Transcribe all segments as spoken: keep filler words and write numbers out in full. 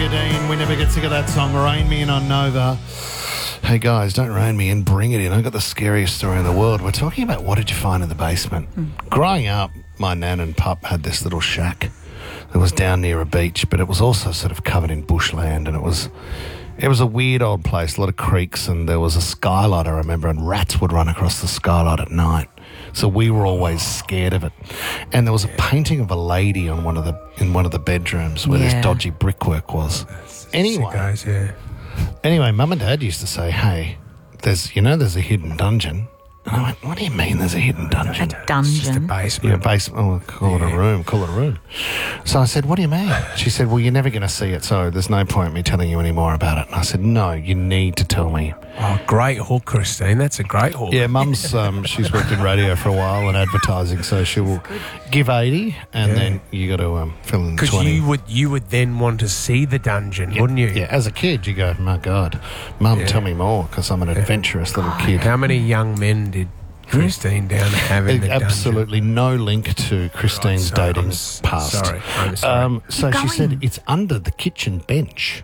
Olivia Dean. We never get sick of that song. Rain Me In on Nova. Hey guys, don't rain me in, bring it in. I've got the scariest story in the world. We're talking about what did you find in the basement. Mm. Growing up, my nan and pup had this little shack that was down near a beach, but it was also sort of covered in bushland, and it was it was a weird old place, a lot of creeks, and there was a skylight, I remember, and rats would run across the skylight at night. So we were always scared of it. And there was a painting of a lady on one of the in one of the bedrooms where Yeah. this dodgy brickwork was. Anyway, guys, yeah. Anyway, Mum and Dad used to say, hey, there's, you know, there's a hidden dungeon. And I went, what do you mean there's a hidden dungeon? A It's just a dungeon. basement. Yeah, basement. Oh, call it a room. Call it a room. So I said, what do you mean? She said, well, you're never going to see it, so there's no point in me telling you any more about it. And I said, no, you need to tell me. Oh, great hook, Christine. That's a great hook. Yeah, Mum's, um, she's worked in radio for a while and advertising, so she will give eighty, and Yeah. then you got to um, fill in the Because twenty. you would you would then want to see the dungeon, wouldn't you? Yeah, as a kid, you go, my God, Mum, Yeah. tell me more, because I'm an adventurous little kid. How many young men did Christine down have in the dungeon? Absolutely no link to Christine's Right, sorry, dating I'm s- past. sorry, I'm sorry. Um, so she going. said it's under the kitchen bench.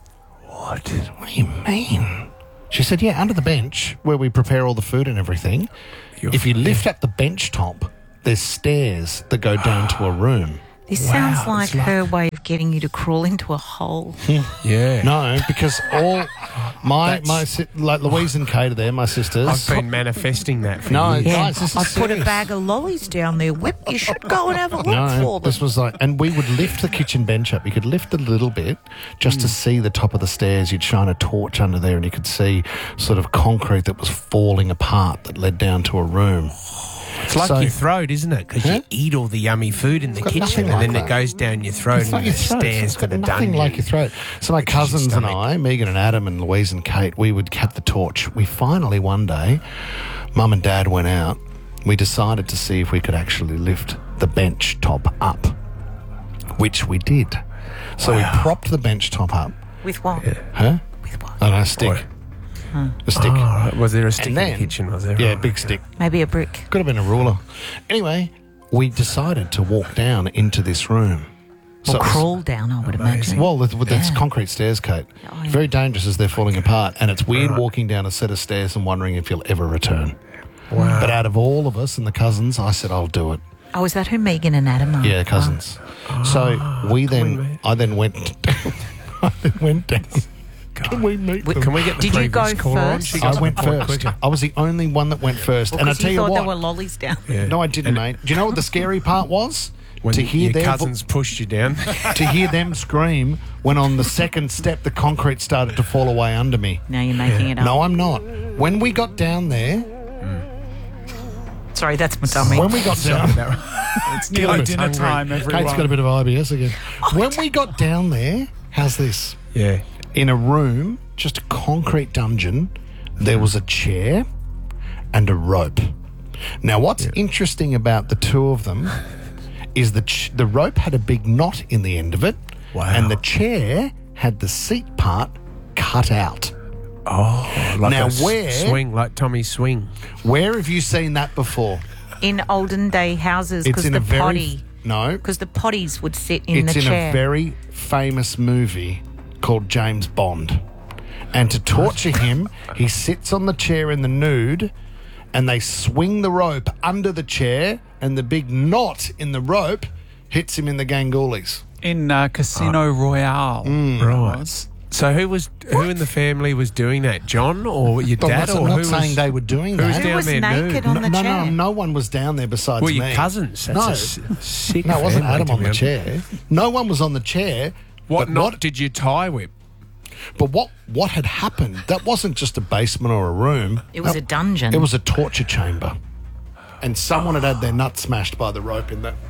What? What do you mean? She said, yeah, under the bench where we prepare all the food and everything. You're if you f- lift up the bench top, there's stairs that go down to a room. This Wow, sounds like, it's like- her way of getting you to crawl into a hole. Yeah. No, because all my That's- my si- like Louise and Kate are there, my sisters. I've been manifesting that for No, years. yeah. Yeah, Guys, this is I put a serious. bag of lollies down there. Whip, you should go and have a look No, for them. this was like, and we would lift the kitchen bench up. You could lift it a little bit just to see the top of the stairs. You'd shine a torch under there, and you could see sort of concrete that was falling apart that led down to a room. It's like So- your throat, isn't it? Because Huh? you eat all the yummy food in the got kitchen, nothing and like then that. it goes down your throat It's like and your the throat. stairs It's to got the nothing dungeon. like your throat. So my Because your cousins and stomach. I, Megan and Adam and Louise and Kate, we would cut the torch. We finally one day, Mum and Dad went out. We decided to see if we could actually lift the bench top up, which we did. So Wow. we propped the bench top up. With what? Huh? With what? I don't know, a stick. What? A stick. Oh, right. Was there a stick And in then, the kitchen? Was there? yeah, Right, big okay. stick. Maybe a brick. Could have been a ruler. Anyway, we decided to walk down into this room. Or it was- crawl down, I would imagine. Well, with, with that's Yeah. concrete stairs, Kate. Oh, yeah. Very dangerous as they're falling apart, and it's weird Right. walking down a set of stairs and wondering if you'll ever return. Wow. But out of all of us and the cousins, I said I'll do it. Oh, is that who Megan and Adam are? Yeah, cousins. so we then, mate. I then went, I then went down. Can we meet them? Can we get the Did you previous go caller on? first? She I goes went before first. quicker. I was the only one that went first, Well, and I 'cause tell you thought what. there were lollies down. Yeah. No, I didn't, And mate. Do you know what the scary part was? When to hear your their vo- cousins pushed you down. to hear them scream when on the second step the concrete started to fall away under me. Now you're making it up. No, I'm not. When we got down there, Sorry, that's my tummy. when we got down, It's nearly Kate's dinner hungry. time, everyone. Kate's got a bit of I B S again. When we got down there, how's this? Yeah. In a room, just a concrete dungeon, there was a chair and a rope. Now, what's interesting about the two of them is the ch- the rope had a big knot in the end of it, Wow. and the chair had the seat part cut out. Oh, like Now, a s- where- swing, like Tommy's swing. Where have you seen that before? In olden day houses, It's because in the a very potty, no. because the potties would sit in It's the in chair. a very famous movie called James Bond. And to torture him, he sits on the chair in the nude, and they swing the rope under the chair, and the big knot in the rope hits him in the gangulis. In uh, Casino Royale. Mm. Right. was. So who was who in the family was doing that? John or your But dad? I'm or not who saying was, they were doing who was that. Who down was there naked nude? on no, the no, chair? no, no one was down there besides Well, me. your cousins. That's no, a s- sick no, it wasn't family, Adam to on be the honest. chair. No one was on the chair. What but knot did you tie whip? But what what had happened? That wasn't just a basement or a room. It was That- a dungeon. It was a torture chamber, and someone had had their nuts smashed by the rope in that.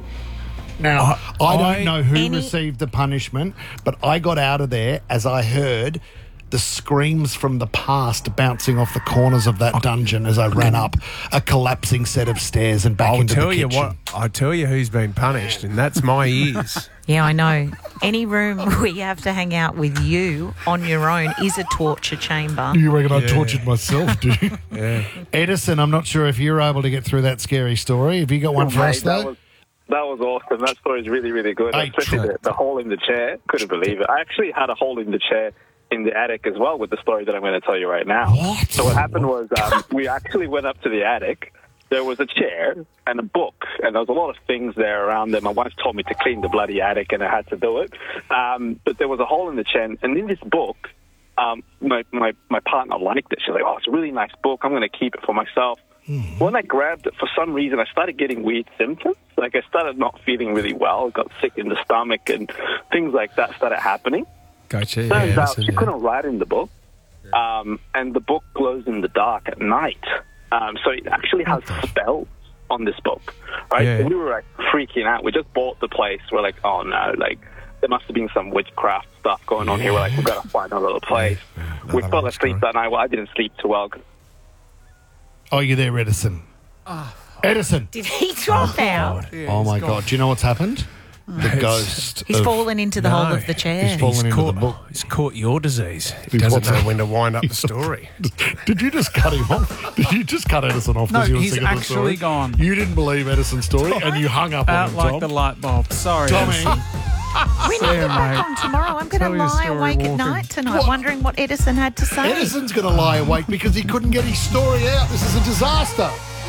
Now I, I- don't know who Any- received the punishment, but I got out of there as I heard the screams from the past bouncing off the corners of that dungeon as I ran up a collapsing set of stairs and back I'll into tell the you kitchen. what. I'll tell you who's been punished, and that's my ears. Yeah, I know. Any room where you have to hang out with you on your own is a torture chamber. You reckon I Yeah. tortured myself, do you? Yeah. Edison, I'm not sure if you're able to get through that scary story. Have you got one for Mate, us, that though? was That was awesome. That story is really, really good. Hey, Especially the, the hole in the chair. Couldn't believe it. I actually had a hole in the chair in the attic as well with the story that I'm going to tell you right now. What? So what happened was um, we actually went up to the attic. There was a chair and a book, and there was a lot of things there around there. My wife told me to clean the bloody attic, and I had to do it. Um, but there was a hole in the chair, and in this book, um, my, my, my partner liked it. She's like, oh, it's a really nice book. I'm going to keep it for myself. Mm-hmm. When I grabbed it, for some reason, I started getting weird symptoms. Like, I started not feeling really well, got sick in the stomach, and things like that started happening. Gotcha. Turns Yeah, out she yeah. couldn't write in the book, um, and the book glows in the dark at night. Um, so it actually has spells on this book, right? Yeah. So we were like freaking out. We just bought the place. We're like, oh no, like there must have been some witchcraft stuff going on here. We're like, we've got to find another place. Yeah, We another fell long asleep story. that night. Well, I didn't sleep too well. 'Cause Oh, you're there, Edison. Edison. Did he drop out? Yeah, Oh, he's my gone. God. Do you know what's happened? The It's- ghost. He's of- fallen into the hole No, of the chair. he's fallen He's into caught, the book. he's caught your disease. He He's doesn't what's know that? when to wind up the story. Did you just cut him off? Did you just cut Edison off? 'cause No, you were he's sick of the actually story? gone. You didn't believe Edison's story, and you hung up on Out him, like Tom. the light bulb. Sorry, Tommy. Edison. We need See him ya, back mate. on tomorrow. I'm going to Tell your lie story awake at walking. night tonight, What? wondering what Edison had to say. Edison's going to lie awake because he couldn't get his story out. This is a disaster.